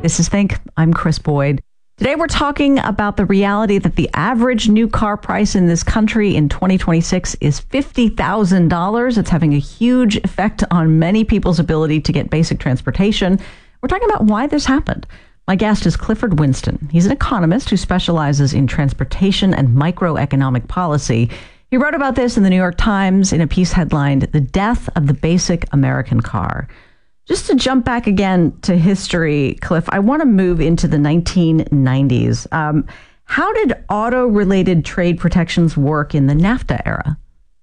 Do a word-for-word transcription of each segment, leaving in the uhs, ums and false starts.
This is Think. I'm Chris Boyd. Today we're talking about the reality that the average new car price in this country in twenty twenty-six is fifty thousand dollars. It's having a huge effect on many people's ability to get basic transportation. We're talking about why this happened. My guest is Clifford Winston. He's an economist who specializes in transportation and microeconomic policy. He wrote about this in the New York Times in a piece headlined, "The Death of the Basic American Car." Just to jump back again to history, Cliff, I want to move into the nineteen nineties. Um, how did auto-related trade protections work in the NAFTA era?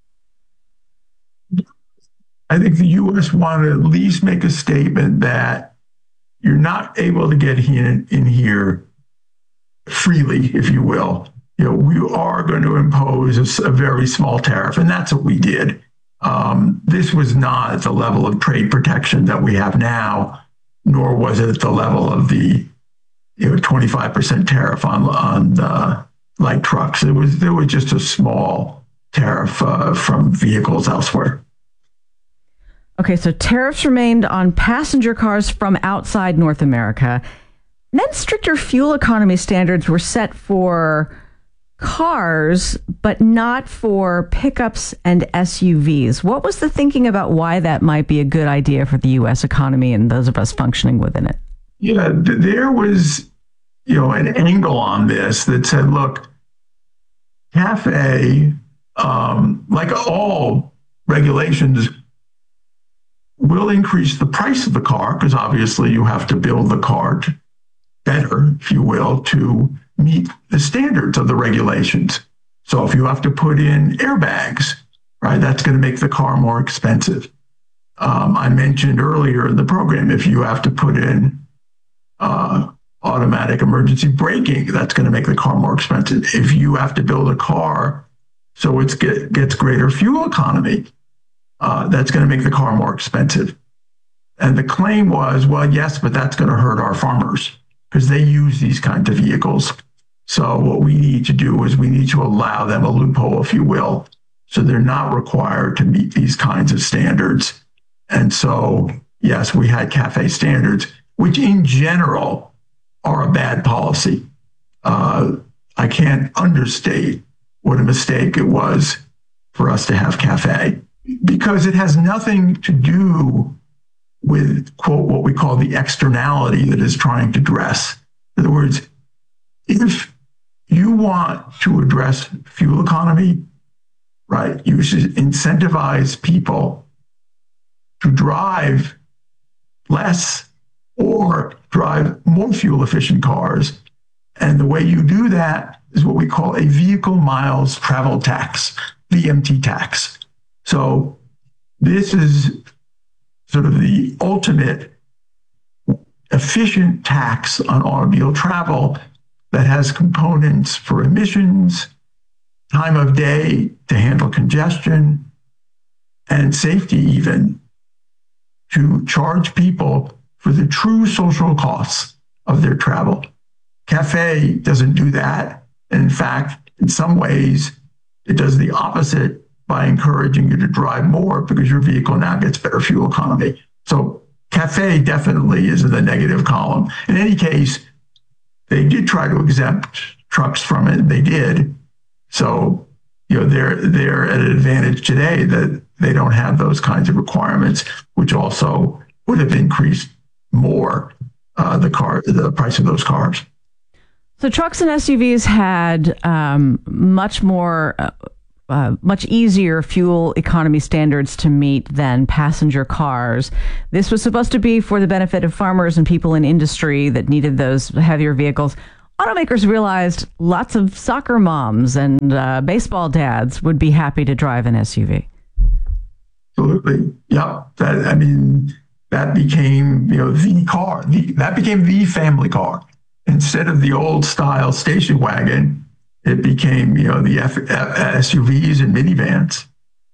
I think the U S wanted to at least make a statement that you're not able to get in, in here freely, if you will. You know, we are going to impose a, a very small tariff, and that's what we did. Um, this was not at the level of trade protection that we have now, nor was it at the level of the you know twenty-five percent tariff on on uh, light trucks. It was there was just a small tariff uh, from vehicles elsewhere. Okay, so tariffs remained on passenger cars from outside North America. Then stricter fuel economy standards were set for cars, but not for pickups and S U Vs. What was the thinking about why that might be a good idea for the U S economy and those of us functioning within it? Yeah, th- there was, you know, an angle on this that said, look, CAFE, um, like all regulations, will increase the price of the car because obviously you have to build the car to better, if you will, to meet the standards of the regulations. So if you have to put in airbags, right, that's going to make the car more expensive. Um, I mentioned earlier in the program, if you have to put in uh, automatic emergency braking, that's going to make the car more expensive. If you have to build a car so it get, gets greater fuel economy, uh, that's going to make the car more expensive. And the claim was, well, yes, but that's going to hurt our farmers because they use these kinds of vehicles. So what we need to do is we need to allow them a loophole, if you will, so they're not required to meet these kinds of standards. And so, yes, we had CAFE standards, which in general are a bad policy. Uh, I can't understate what a mistake it was for us to have CAFE because it has nothing to do with, quote, what we call the externality that is trying to address. In other words, if you want to address fuel economy, right, you should incentivize people to drive less or drive more fuel efficient cars. And the way you do that is what we call a vehicle miles travel tax, V M T tax. So this is sort of the ultimate efficient tax on automobile travel that has components for emissions, time of day to handle congestion, and safety even, to charge people for the true social costs of their travel. CAFE doesn't do that. And in fact, in some ways, it does the opposite by encouraging you to drive more because your vehicle now gets better fuel economy. So CAFE definitely is in the negative column. In any case, they did try to exempt trucks from it. They did. So, you know, they're they're at an advantage today that they don't have those kinds of requirements, which also would have increased more uh, the car the price of those cars. So trucks and S U Vs had um, much more. Uh, Uh, much easier fuel economy standards to meet than passenger cars. This was supposed to be for the benefit of farmers and people in industry that needed those heavier vehicles. Automakers realized lots of soccer moms and uh, baseball dads would be happy to drive an S U V. Absolutely. Yeah. That, I mean, that became, you know, the car. The, that became the family car. Instead of the old style station wagon, it became, you know, the F- F- S U Vs and minivans.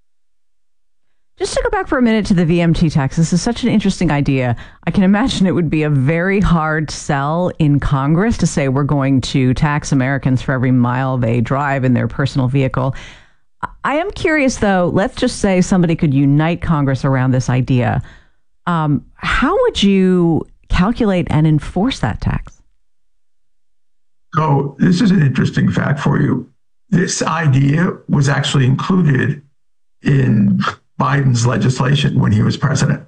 Just to go back for a minute to the V M T tax, this is such an interesting idea. I can imagine it would be a very hard sell in Congress to say we're going to tax Americans for every mile they drive in their personal vehicle. I am curious, though, let's just say somebody could unite Congress around this idea. Um, how would you calculate and enforce that tax? So this is an interesting fact for you. This idea was actually included in Biden's legislation when he was president.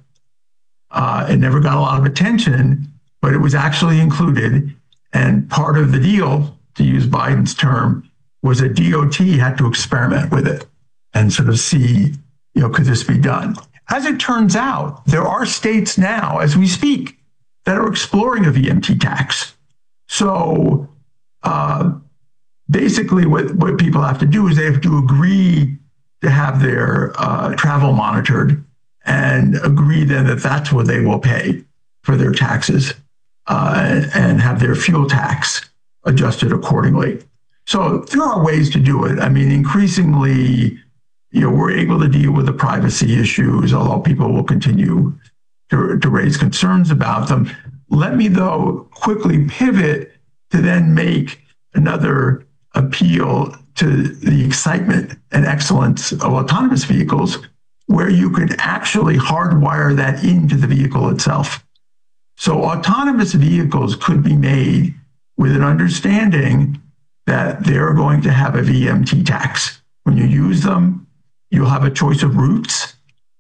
Uh, it never got a lot of attention, but it was actually included. And part of the deal, to use Biden's term, was that D O T had to experiment with it and sort of see, you know, could this be done? As it turns out, there are states now, as we speak, that are exploring a V M T tax. So uh, basically what, what people have to do is they have to agree to have their uh, travel monitored and agree then that that's what they will pay for their taxes uh, and have their fuel tax adjusted accordingly. So there are ways to do it. I mean, increasingly, you know, we're able to deal with the privacy issues, although people will continue to, to raise concerns about them. Let me, though, quickly pivot to then make another appeal to the excitement and excellence of autonomous vehicles, where you can actually hardwire that into the vehicle itself. So autonomous vehicles could be made with an understanding that they're going to have a V M T tax. When you use them, you'll have a choice of routes,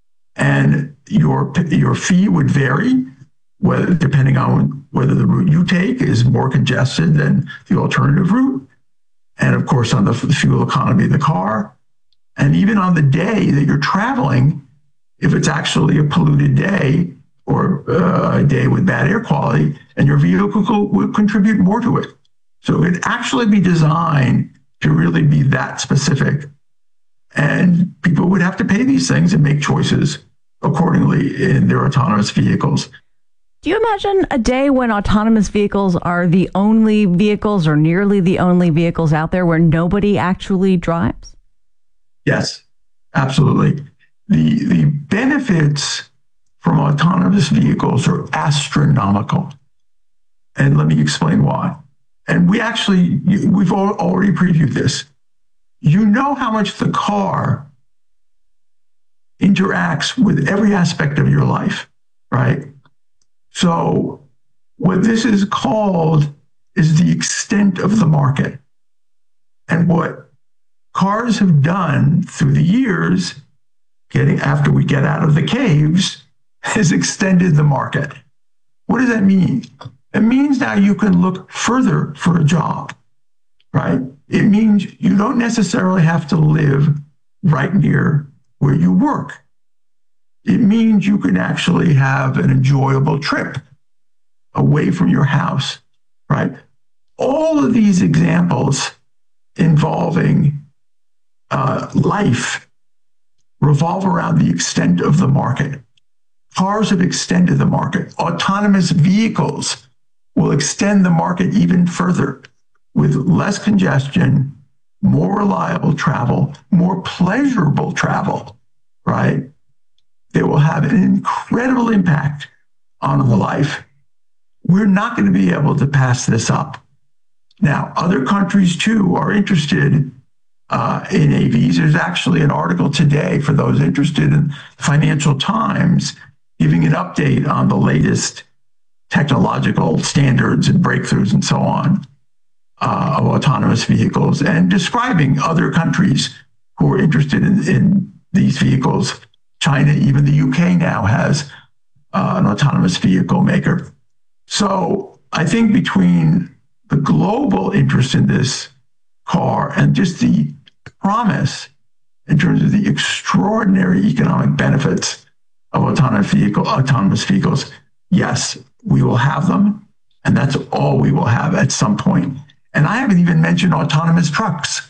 and your your fee would vary, whether depending on whether the route you take is more congested than the alternative route, and of course on the fuel economy of the car, and even on the day that you're traveling, if it's actually a polluted day or uh, a day with bad air quality, and your vehicle will contribute more to it. So it actually be designed to really be that specific. And people would have to pay these things and make choices accordingly in their autonomous vehicles. Do you imagine a day when autonomous vehicles are the only vehicles or nearly the only vehicles out there where nobody actually drives? Yes, absolutely. The, the benefits from autonomous vehicles are astronomical. And let me explain why. And we actually, we've already previewed this. You know how much the car interacts with every aspect of your life, right? So what this is called is the extent of the market. And what cars have done through the years, getting after we get out of the caves, has extended the market. What does that mean? It means now you can look further for a job, right? It means you don't necessarily have to live right near where you work. It means you can actually have an enjoyable trip away from your house, right? All of these examples involving uh, life revolve around the extent of the market. Cars have extended the market. Autonomous vehicles will extend the market even further with less congestion, more reliable travel, more pleasurable travel, right? They will have an incredible impact on the life. We're not going to be able to pass this up. Now, other countries too are interested uh, in A Vs. There's actually an article today for those interested in Financial Times giving an update on the latest technological standards and breakthroughs and so on uh, of autonomous vehicles, and describing other countries who are interested in, in these vehicles. China, even the U K now has uh, an autonomous vehicle maker. So I think between the global interest in this car and just the promise in terms of the extraordinary economic benefits of autonomous vehicle, autonomous vehicles, yes, we will have them, and that's all we will have at some point. And I haven't even mentioned autonomous trucks.